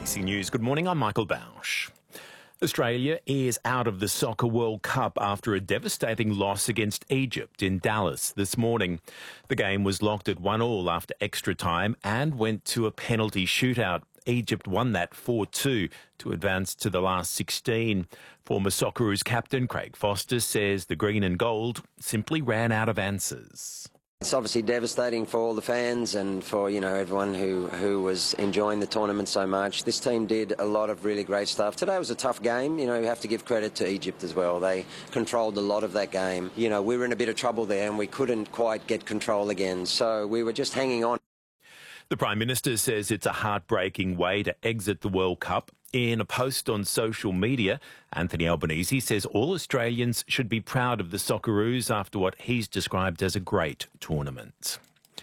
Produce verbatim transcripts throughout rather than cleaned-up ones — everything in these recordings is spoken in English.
A B C News. Good morning, I'm Michael Bausch. Australia is out of the Soccer World Cup after a devastating loss against Egypt in Dallas this morning. The game was locked at one all after extra time and went to a penalty shootout. Egypt won that four two to advance to the last sixteen. Former Socceroos captain Craig Foster says the green and gold simply ran out of answers. It's obviously devastating for all the fans and for, you know, everyone who, who was enjoying the tournament so much. This team did a lot of really great stuff. Today was a tough game. You know, you have to give credit to Egypt as well. They controlled a lot of that game. You know, we were in a bit of trouble there and we couldn't quite get control again. So we were just hanging on. The Prime Minister says it's a heartbreaking way to exit the World Cup. In a post on social media, Anthony Albanese says all Australians should be proud of the Socceroos after what he's described as a great tournament.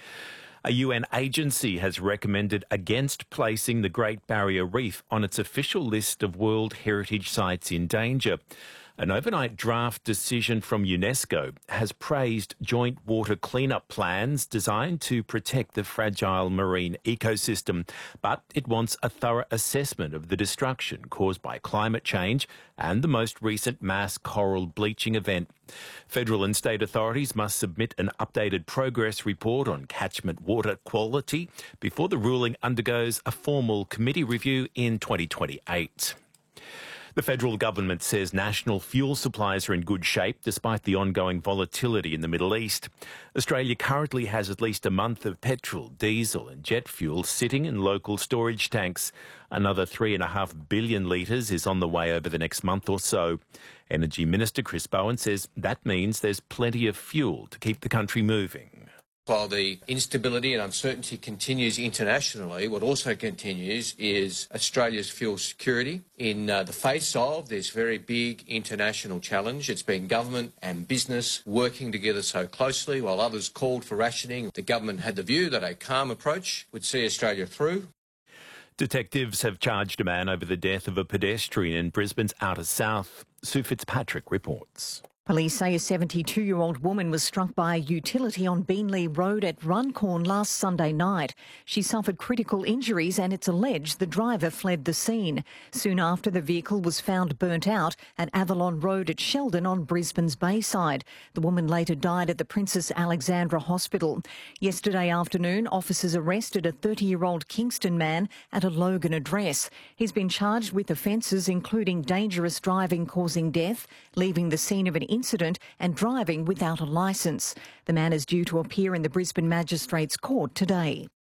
A U N agency has recommended against placing the Great Barrier Reef on its official list of World Heritage Sites in danger. An overnight draft decision from UNESCO has praised joint water cleanup plans designed to protect the fragile marine ecosystem, but it wants a thorough assessment of the destruction caused by climate change and the most recent mass coral bleaching event. Federal and state authorities must submit an updated progress report on catchment water quality before the ruling undergoes a formal committee review in twenty twenty-eight. The federal government says national fuel supplies are in good shape despite the ongoing volatility in the Middle East. Australia currently has at least a month of petrol, diesel and jet fuel sitting in local storage tanks. Another three and a half billion litres is on the way over the next month or so. Energy Minister Chris Bowen says that means there's plenty of fuel to keep the country moving. While the instability and uncertainty continues internationally, what also continues is Australia's fuel security. In uh, the face of this very big international challenge, it's been government and business working together so closely. While others called for rationing, the government had the view that a calm approach would see Australia through. Detectives have charged a man over the death of a pedestrian in Brisbane's outer south. Sue Fitzpatrick reports. Police say a seventy-two-year-old woman was struck by a utility on Beenleigh Road at Runcorn last Sunday night. She suffered critical injuries and it's alleged the driver fled the scene. Soon after, the vehicle was found burnt out at Avalon Road at Sheldon on Brisbane's Bayside. The woman later died at the Princess Alexandra Hospital. Yesterday afternoon, officers arrested a thirty-year-old Kingston man at a Logan address. He's been charged with offences including dangerous driving causing death, leaving the scene of an incident and driving without a licence. The man is due to appear in the Brisbane Magistrates Court today.